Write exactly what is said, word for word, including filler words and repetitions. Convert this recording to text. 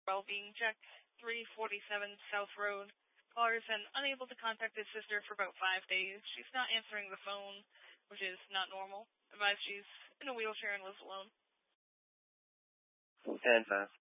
while being checked, three forty-seven South Road. Caller has been unable to contact his sister for about five days. She's not answering the phone, which is not normal. Advised she's in a wheelchair and lives alone. ten five.